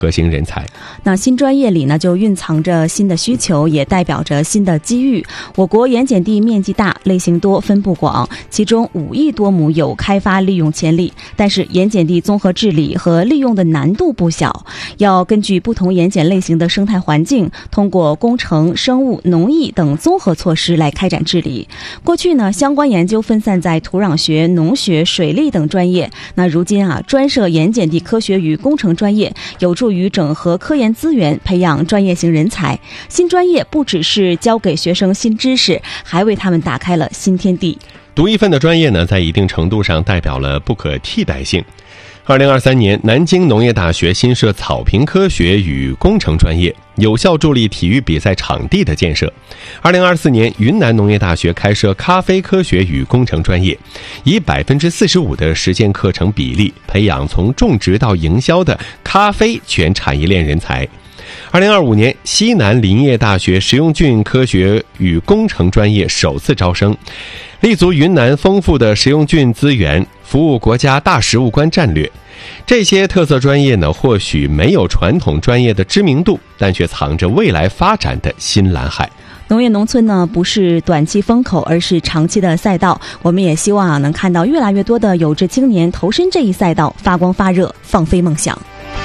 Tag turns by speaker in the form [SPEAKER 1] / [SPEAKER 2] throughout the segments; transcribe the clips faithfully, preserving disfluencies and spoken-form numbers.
[SPEAKER 1] 核心人才。
[SPEAKER 2] 那新专业里呢，就蕴藏着新的需求，也代表着新的机遇。我国盐碱地面积大，类型多，分布广，其中五亿多亩有开发利用潜力。但是盐碱地综合治理和利用的难度不小，要根据不同盐碱类型的生态环境，通过工程、生物、农艺等综合措施来开展治理。过去呢，相关研究分散在土壤学、农学、水利等专业。那如今啊，专设盐碱地科学与工程专业，有助于整合科研资源，培养专业型人才。新专业不只是教给学生新知识，还为他们打开了新天地。
[SPEAKER 1] 读一份的专业呢，在一定程度上代表了不可替代性。二零二三年，南京农业大学新设草坪科学与工程专业，有效助力体育比赛场地的建设。二零二四年，云南农业大学开设咖啡科学与工程专业，以百分之四十五的实践课程比例，培养从种植到营销的咖啡全产业链人才。二零二五年，西南林业大学食用菌科学与工程专业首次招生，立足云南丰富的食用菌资源，服务国家大食物关战略。这些特色专业呢，或许没有传统专业的知名度，但却藏着未来发展的新蓝海。
[SPEAKER 2] 农业农村呢，不是短期风口，而是长期的赛道。我们也希望啊，能看到越来越多的有志青年投身这一赛道，发光发热，放飞梦想。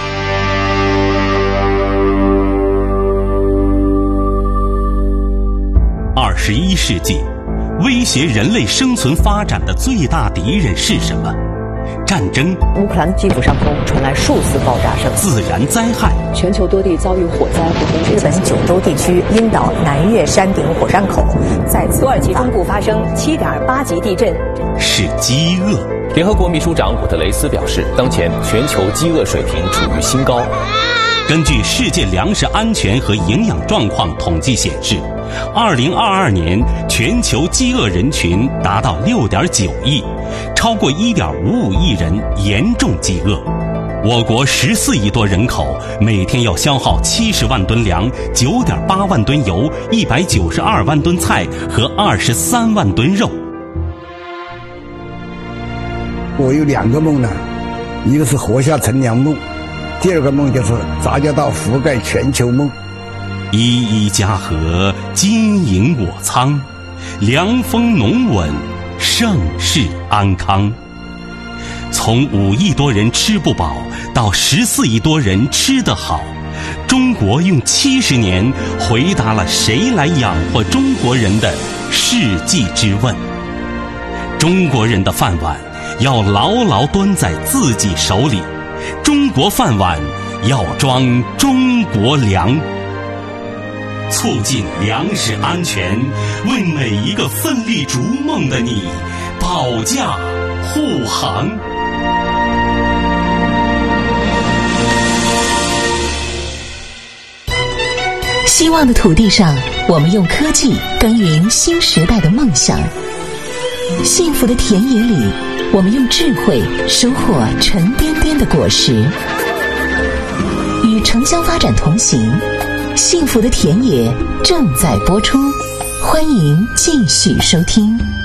[SPEAKER 3] 二十一世纪，威胁人类生存发展的最大敌人是什么？战争。
[SPEAKER 4] 乌克兰基辅上空传来数次爆炸声。
[SPEAKER 3] 自然灾害。
[SPEAKER 4] 全球多地遭遇火灾和洪水。日本九州地区樱岛南岳山顶火山口再次。土耳其中部发生七点八级地震。
[SPEAKER 3] 是饥饿。
[SPEAKER 5] 联合国秘书长古特雷斯表示，当前全球饥饿水平处于新高。
[SPEAKER 3] 根据世界粮食安全和营养状况统计显示，二零二二年全球饥饿人群达到六点九亿，超过一点五五亿人严重饥饿。我国十四亿多人口，每天要消耗七十万吨粮、九点八万吨油、一百九十二万吨菜和二十三万吨肉。
[SPEAKER 6] 我有两个梦呢，一个是活下乘凉梦，第二个梦就是杂交稻覆盖全球梦。
[SPEAKER 3] 一一家禾，金盈我仓，凉风农稳，盛世安康。从五亿多人吃不饱到十四亿多人吃得好，中国用七十年回答了谁来养活中国人的世纪之问。中国人的饭碗要牢牢端在自己手里，中国饭碗要装中国粮。促进粮食安全，为每一个奋力逐梦的你保驾护航。
[SPEAKER 7] 希望的土地上，我们用科技耕耘新时代的梦想；幸福的田野里，我们用智慧收获沉甸甸的果实。与城乡发展同行，幸福的田野正在播出，欢迎继续收听。